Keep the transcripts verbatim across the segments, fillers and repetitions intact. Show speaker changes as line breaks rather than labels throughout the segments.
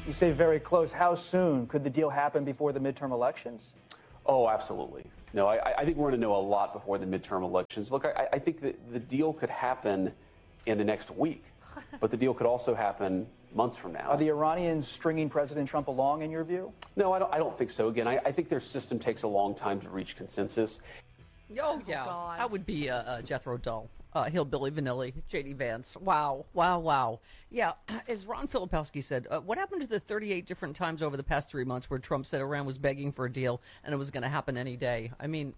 You say very close. How soon? Could the deal happen before the midterm elections?
Oh, absolutely. No, I, I think we're going to know a lot before the midterm elections. Look, I, I think that the deal could happen in the next week, but the deal could also happen months from now.
Are the Iranians stringing President Trump along, in your view?
No, I don't, I don't think so. Again, I, I think their system takes a long time to reach consensus.
Oh, yeah. Oh, that would be uh, uh, Jethro Tull, uh, Hillbilly Vanilli, J D Vance. Wow, wow, wow. Yeah, as Ron Filipowski said, uh, what happened to the thirty-eight different times over the past three months where Trump said Iran was begging for a deal and it was going to happen any day? I mean,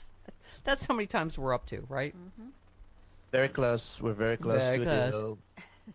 that's how many times we're up to, right?
Mm-hmm. Very close. We're very close
very
to
close.
a deal.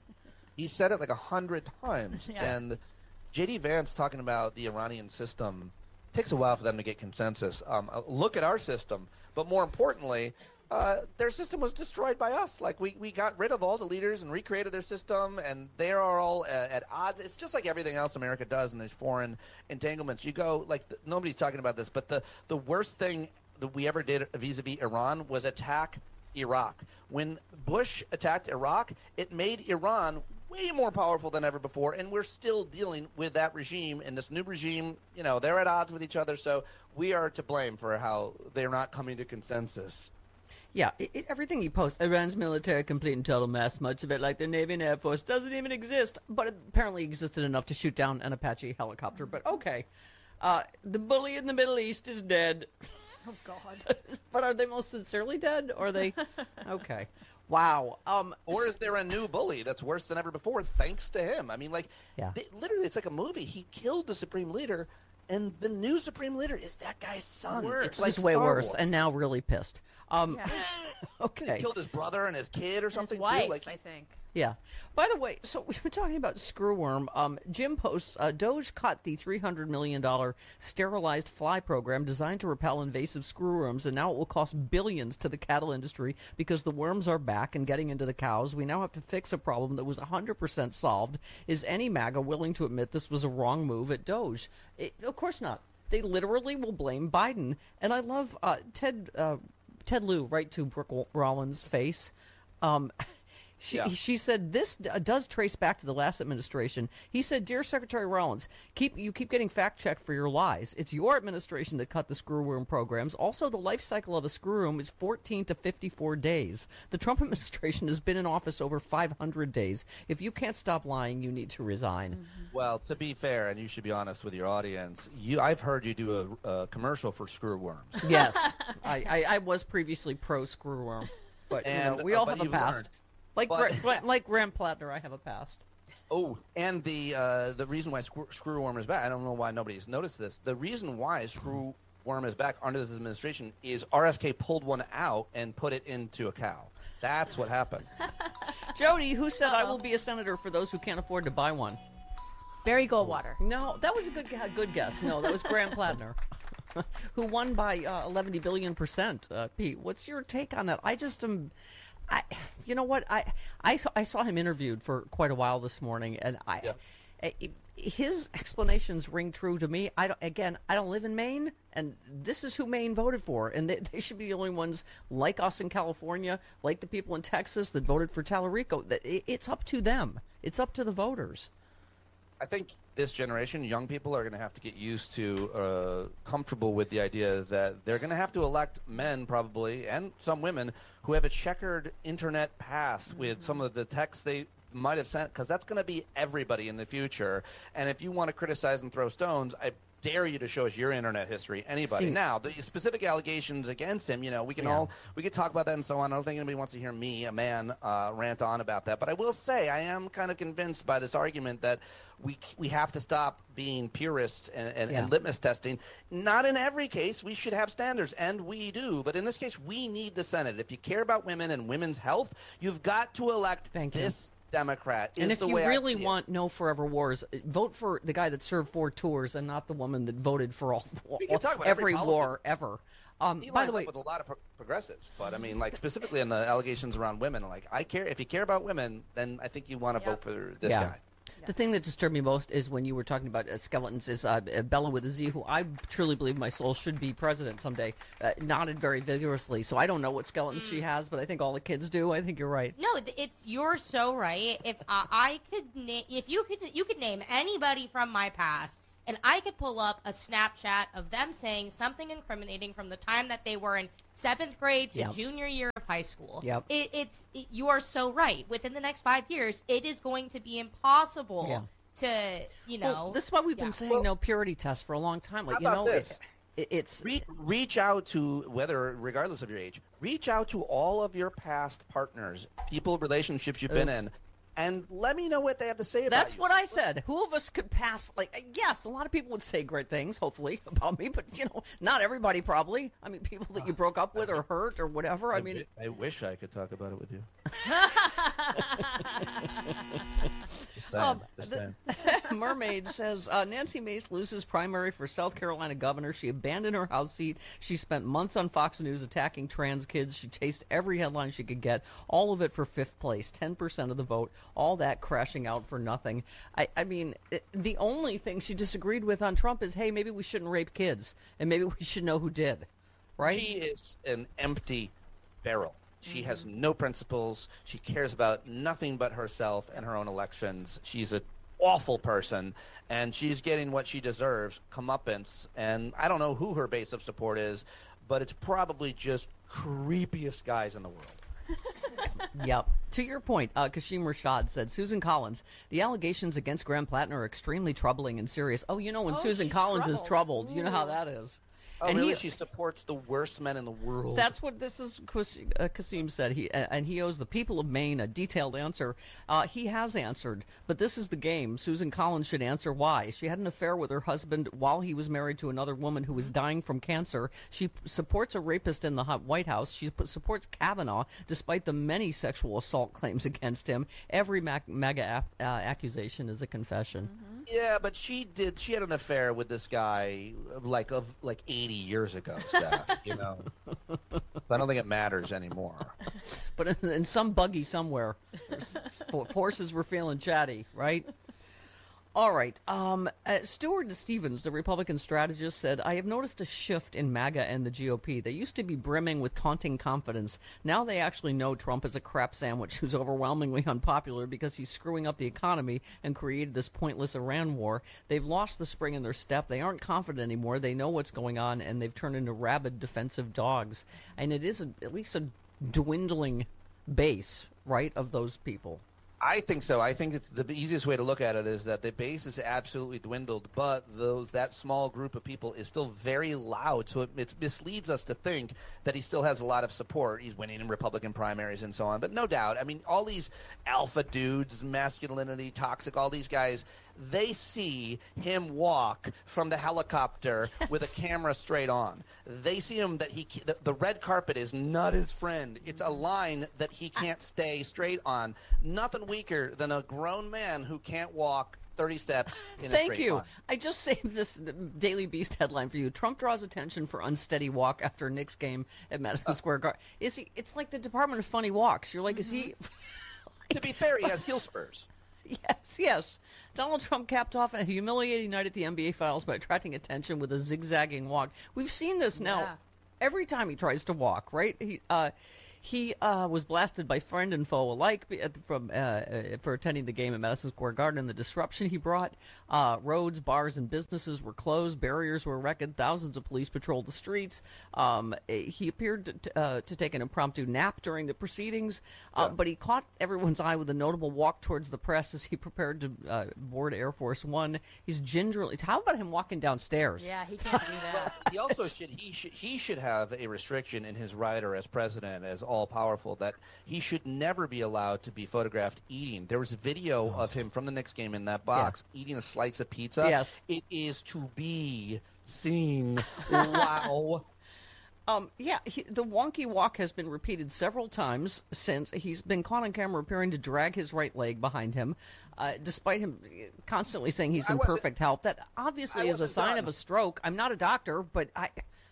He said it like a hundred times.
Yeah.
And J D Vance talking about the Iranian system, takes a while for them to get consensus. Um, uh, look at our system. But more importantly, uh, their system was destroyed by us. Like, we, we got rid of all the leaders and recreated their system, and they are all at, at odds. It's just like everything else America does in these foreign entanglements. You go, like, the, nobody's talking about this, but the, the worst thing that we ever did vis-a-vis Iran was attack Iraq. When Bush attacked Iraq, it made Iran way more powerful than ever before, and we're still dealing with that regime. And this new regime, you know, they're at odds with each other, so we are to blame for how they're not coming to consensus.
Yeah, it, it, everything he posts, Iran's military complete and total mess, much of it, like the Navy and Air Force, doesn't even exist, but it apparently existed enough to shoot down an Apache helicopter. But okay, uh, the bully in the Middle East is dead.
Oh, God.
But are they most sincerely dead, or are they? Okay. Wow. Um,
or is there a new bully that's worse than ever before thanks to him? I mean, like,
yeah.
they, literally, it's like a movie. He killed the Supreme Leader, and the new Supreme Leader is that guy's son.
Worse.
It's like
It's way
Star
worse,
Wars.
and now really pissed. Um,
Yeah.
Okay.
He killed his brother and his kid or
And
something,
his wife,
too. Like,
I think.
Yeah. By the way, so we've been talking about screwworm. Um, Jim posts, uh, Doge cut the three hundred million dollars sterilized fly program designed to repel invasive screwworms, and now it will cost billions to the cattle industry because the worms are back and getting into the cows. We now have to fix a problem that was one hundred percent solved. Is any MAGA willing to admit this was a wrong move at Doge? It, of course not. They literally will blame Biden. And I love uh, Ted uh, Ted Lieu right to Brooke Rollins' face. Um She,
Yeah.
she said this d- does trace back to the last administration. He said, "Dear Secretary Rollins, keep you keep getting fact-checked for your lies. It's your administration that cut the screwworm programs. Also, the life cycle of a screwworm is fourteen to fifty-four days. The Trump administration has been in office over five hundred days. If you can't stop lying, you need to resign."
Mm-hmm.
well, to be fair, and you should be honest with your audience, you I've heard you do a, a commercial for screwworms.
Yes, I, I, I was previously pro-screwworm, but you
And,
know, we
uh,
all
but
have a
you've
past.
learned.
Like
But-
Gra- like Graham Plattner, I have a past.
Oh, and the uh, the reason why screw, screwworm is back, I don't know why nobody's noticed this. The reason why screwworm is back under this administration is R F K pulled one out and put it into a cow. That's what happened.
Jody, who said I
Uh-oh.
will be a senator for those who can't afford to buy one?
Barry Goldwater.
No, that was a good a good guess. No, that was Graham Plattner, who won by uh, eleven billion percent. Uh, Pete, what's your take on that? I just am. I, you know what? I, I I saw him interviewed for quite a while this morning, and I,
Yeah.
I- his explanations ring true to me. I don't, again, I don't live in Maine, and this is who Maine voted for, and they, they should be the only ones like us in California, like the people in Texas that voted for Tallarico. That it, it's up to them. It's up to the voters.
I think this generation, young people, are going to have to get used to, uh, comfortable with the idea that they're going to have to elect men, probably, and some women, who have a checkered internet past with some of the texts they might have sent, because that's going to be everybody in the future. And if you want to criticize and throw stones, I dare you to show us your internet history. Anybody.
See-
Now, the specific allegations against him, you know, we can
Yeah.
all we could talk about that and so on. I don't think anybody wants to hear me, a man, uh, rant on about that. But I will say, I am kind of convinced by this argument that we we have to stop being purists and, and,
Yeah.
and litmus testing. Not in every case. We should have standards, and we do. But in this case, we need the Senate. If you care about women and women's health, you've got to elect
Thank you.
this Democrat.
And
is
if
the
you
way I
really
see it.
want no forever wars, vote for the guy that served four tours and not the woman that voted for all,
We can talk about every
every
policy.
war ever. Um,
He
by
lines
the way,
up with a lot of pro- progressives, but I mean, like specifically on the allegations around women. Like, I care if you care about women, then I think you want to
Yep.
vote for this
Yeah.
guy.
The thing that disturbed me most is when you were talking about uh, skeletons is uh, Bella with a Z, who I truly believe my soul should be president someday, uh, nodded very vigorously. So I don't know what skeletons mm. she has, but I think all the kids do. I think you're right.
No, it's you're so right. If uh, I could, na- if you could, you could name anybody from my past, and I could pull up a Snapchat of them saying something incriminating from the time that they were in seventh grade to
yep.
junior year of high school.
Yep.
It, it's it, you are so right. Within the next five years, it is going to be impossible yeah. to, you know.
Well, this is why we've yeah. been saying well, no purity test for a long time. Like,
how
you
about
know,
this?
It, it's
Re- reach out to, whether regardless of your age, reach out to all of your past partners, people, relationships you've Oops. been in. And let me know what they have to say about
That's
you.
That's what I said. Who of us could pass? Like, yes, a lot of people would say great things, hopefully, about me, but you know, not everybody probably. I mean, people that you broke up with or hurt or whatever. I,
I
mean,
I wish I could talk about it with you. Just saying,
um,
just saying.
Mermaid says uh, Nancy Mace loses primary for South Carolina governor. She abandoned her House seat. She spent months on Fox News attacking trans kids. She chased every headline she could get. All of it for fifth place, ten percent of the vote. All that crashing out for nothing. I, I mean, it, the only thing she disagreed with on Trump is, hey, maybe we shouldn't rape kids, and maybe we should know who did, right?
She is an empty barrel. She mm-hmm. has no principles. She cares about nothing but herself and her own elections. She's an awful person, and she's getting what she deserves, comeuppance. And I don't know who her base of support is, but it's probably just creepiest guys in the world.
Yep. To your point, uh, Kashim Rashad said, Susan Collins, the allegations against Graham Plattner are extremely troubling and serious. Oh, you know when
oh,
Susan Collins
troubled.
is troubled.
Ooh.
You know how that is.
Oh,
and
really?
he,
she supports the worst men in the world.
That's what this is. Uh, Kasim said, he uh, and he owes the people of Maine a detailed answer. Uh, he has answered, but this is the game. Susan Collins should answer why. She had an affair with her husband while he was married to another woman who was dying from cancer. She p- supports a rapist in the White House. She p- supports Kavanaugh, despite the many sexual assault claims against him. Every Mac- MAGA ap- uh, accusation is a confession.
Mm-hmm.
Yeah, but she did. She had an affair with this guy like of like eighty years ago, Steph. You know, so I don't think it matters anymore.
But in, in some buggy somewhere, horses were feeling chatty, right? All right. Um, uh, Stuart Stevens, the Republican strategist, said, I have noticed a shift in MAGA and the G O P. They used to be brimming with taunting confidence. Now they actually know Trump is a crap sandwich who's overwhelmingly unpopular because he's screwing up the economy and created this pointless Iran war. They've lost the spring in their step. They aren't confident anymore. They know what's going on, and they've turned into rabid defensive dogs. And it is a, at least a dwindling base, right, of those people.
I think so. I think it's the easiest way to look at it is that the base is absolutely dwindled, but those that small group of people is still very loud. So it, it misleads us to think that he still has a lot of support. He's winning in Republican primaries and so on. But no doubt, I mean, all these alpha dudes, masculinity, toxic, all these guys, they see him walk from the helicopter yes. with a camera straight on. They see him that he the, the red carpet is not his friend. It's a line that he can't stay straight on. Nothing weaker than a grown man who can't walk thirty steps in a
Thank
straight
you.
line.
I just saved this Daily Beast headline for you. Trump draws attention for unsteady walk after Knicks game at Madison uh, Square Garden. Is he? It's like the Department of Funny Walks. You're like, mm-hmm. is he?
To be fair, he has heel spurs.
Yes, yes. Donald Trump capped off a humiliating night at the N B A Finals by attracting attention with a zigzagging walk. We've seen this now
yeah.
every time he tries to walk, right? He uh, he uh, was blasted by friend and foe alike from uh, uh, for attending the game at Madison Square Garden. The disruption he brought, uh, roads, bars, and businesses were closed. Barriers were erected. Thousands of police patrolled the streets. Um, he appeared to, to, uh, to take an impromptu nap during the proceedings, uh, yeah. but he caught everyone's eye with a notable walk towards the press as he prepared to uh, board Air Force One. He's gingerly. How about him walking downstairs?
Yeah, he can't do that.
He also should he should he should have a restriction in his rider as president, as all powerful, that he should never be allowed to be photographed eating. There was a video oh. of him from the Knicks game in that box yeah. eating a slice of pizza.
Yes,
it is to be seen. Wow.
Um, yeah, he, the wonky walk has been repeated several times since he's been caught on camera appearing to drag his right leg behind him, uh, despite him constantly saying he's in perfect health. That obviously is a sign done. of a stroke. I'm not a doctor, but I...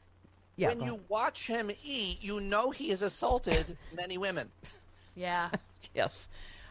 Yeah,
when you watch him eat, you know he has assaulted many women.
Yeah.
Yes.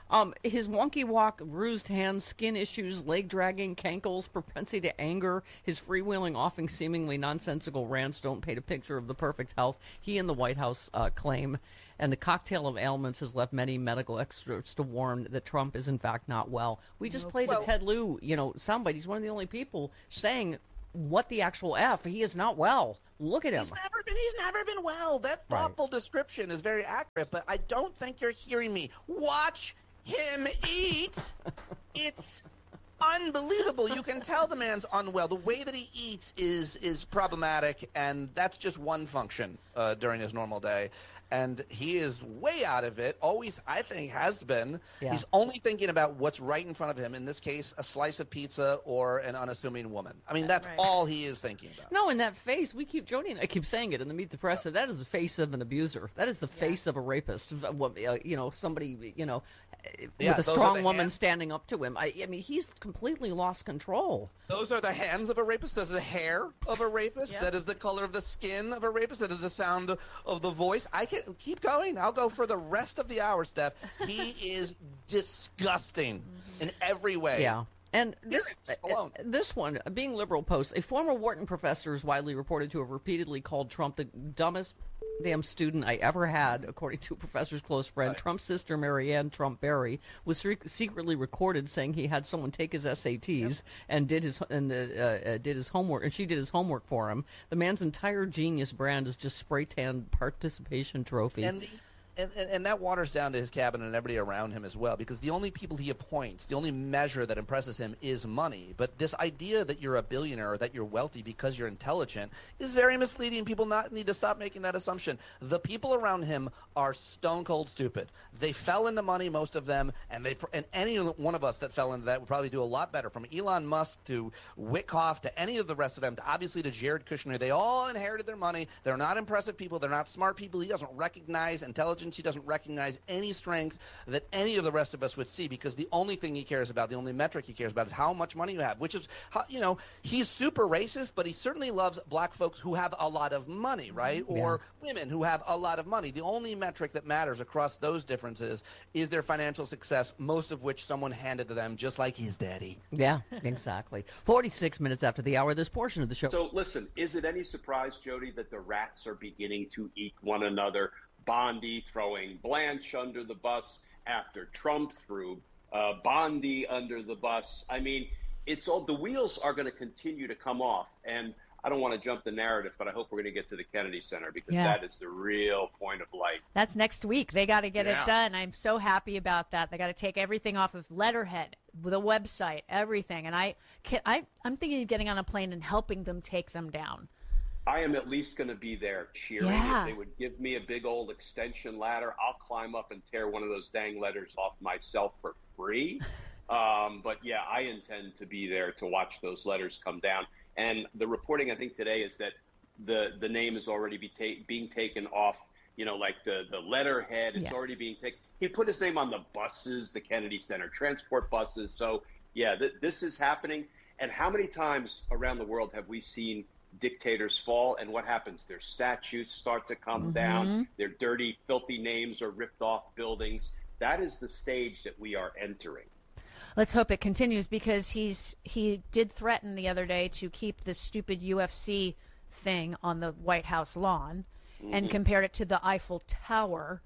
Um, his wonky walk, bruised hands, skin issues, leg dragging, cankles, propensity to anger, his freewheeling, often seemingly nonsensical rants don't paint a picture of the perfect health he and the White House uh, claim. And the cocktail of ailments has left many medical experts to warn that Trump is in fact not well. We just played
Well-
a Ted Lieu, you know, soundbite. He's one of the only people saying what the actual F. He is not well. Look at him.
He's never been. He's never been well. That thoughtful description is very accurate, but I don't think you're hearing me. Watch him eat. It's unbelievable. You can tell the man's unwell. The way that he eats is is problematic, and that's just one function uh, during his normal day. And he is way out of it, always, I think, has been.
Yeah.
He's only thinking about what's right in front of him, in this case, a slice of pizza or an unassuming woman. I mean, that's
Right.
all he is thinking about.
No, in that face, we keep Jody and I keep saying it in the Meet the Press. That is the face of an abuser. That is the face of a rapist. Of, uh, you know, somebody, you know,
Yeah,
with a
those are
strong
the
woman
hands.
standing up to him. I, I mean, he's completely lost control.
Those are the hands of a rapist. That's the hair of a rapist.
Yep.
That is the color of the skin of a rapist. That is the sound of the voice. I can keep going. I'll go for the rest of the hour, Steph. He is disgusting in every way.
Yeah. And this
Period. Alone.
uh, this one, uh, being liberal post, a former Wharton professor is widely reported to have repeatedly called Trump the dumbest damn student I ever had, according to a professor's close friend.
Right.
Trump's sister, Marianne Trump Berry, was sec- secretly recorded saying he had someone take his S A Ts and did his and uh, uh, did his homework, and she did his homework for him. The man's entire genius brand is just spray tan participation trophy.
And, and, and, and that waters down to his cabinet and everybody around him as well, because the only people he appoints, the only measure that impresses him is money. But this idea that you're a billionaire or that you're wealthy because you're intelligent is very misleading. People not need to stop making that assumption. The people around him are stone cold stupid. They fell into money, most of them, and they and any one of us that fell into that would probably do a lot better. From Elon Musk to Wickoff to any of the rest of them, to obviously to Jared Kushner, they all inherited their money. They're not impressive people. They're not smart people. He doesn't recognize intelligence. He doesn't recognize any strength that any of the rest of us would see, because the only thing he cares about, the only metric he cares about, is how much money you have, which is, how, you know, he's super racist, but he certainly loves black folks who have a lot of money, right? Or women who have a lot of money. The only metric that matters across those differences is their financial success, most of which someone handed to them, just like his daddy.
Yeah, exactly. forty-six minutes after the hour, this portion of the show.
So listen, is it any surprise, Jody, that the rats are beginning to eat one another? Bondi throwing Blanche under the bus after Trump threw uh, Bondi under the bus. I mean, it's all the wheels are going to continue to come off. And I don't want to jump the narrative, but I hope we're going to get to the Kennedy Center, because
Yeah.
that is the real point of light.
That's next week. They got to get
Yeah.
it done. I'm so happy about that. They got to take everything off of letterhead, the website, everything. And I, can, I, I'm thinking of getting on a plane and helping them take them down.
I am at least going to be there cheering.
Yeah.
If they would give me a big old extension ladder, I'll climb up and tear one of those dang letters off myself for free. Um, but yeah, I intend to be there to watch those letters come down. And the reporting, I think, today is that the, the name is already be ta- being taken off, you know, like the, the letterhead. It's
Yeah.
already being taken. He put his name on the buses, the Kennedy Center transport buses. So, yeah, th- this is happening. And how many times around the world have we seen dictators fall, and what happens? Their statues start to come down. Their dirty, filthy names are ripped off buildings. That is the stage that we are entering.
Let's hope it continues, because he's he did threaten the other day to keep this stupid U F C thing on the White House lawn, and compared it to the Eiffel Tower,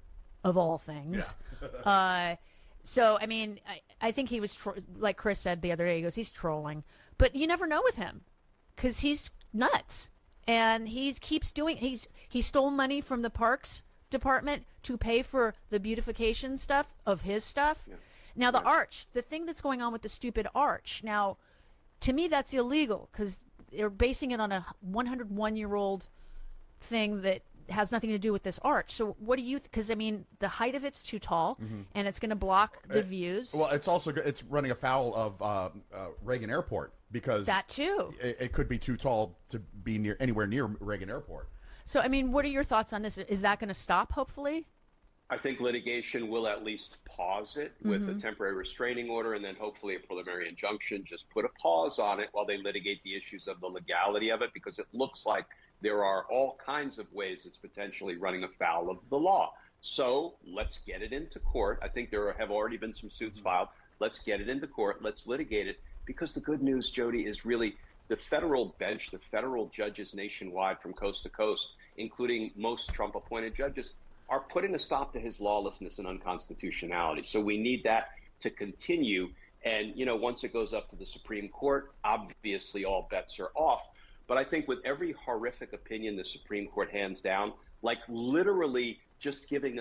of all things. uh, so, I mean, I, I think he was, tro- like Chris said the other day, he goes, he's trolling. But you never know with him, because he's nuts. And he keeps doing, he's he stole money from the Parks Department to pay for the beautification stuff of his stuff. Yeah. Now, the arch, the thing that's going on with the stupid arch, now, to me, that's illegal, because they're basing it on a one hundred one year old thing that has nothing to do with this arch. So what do you, because, I mean, the height of it's too tall, mm-hmm. and it's going to block the
it,
views.
Well, it's also, it's running afoul of uh, uh, Reagan Airport, because
that too.
It, it could be too tall to be near anywhere near Reagan Airport.
So, I mean, what are your thoughts on this? Is that going to stop, hopefully?
I think litigation will at least pause it with mm-hmm. a temporary restraining order, and then hopefully a preliminary injunction. Just put a pause on it while they litigate the issues of the legality of it, because it looks like there are all kinds of ways it's potentially running afoul of the law. So let's get it into court. I think there have already been some suits filed. Let's get it into court. Let's litigate it. Because the good news, Jody, is really the federal bench, the federal judges nationwide from coast to coast, including most Trump-appointed judges, are putting a stop to his lawlessness and unconstitutionality. So we need that to continue. And, you know, once it goes up to the Supreme Court, obviously all bets are off. But I think with every horrific opinion the Supreme Court hands down, like literally just giving a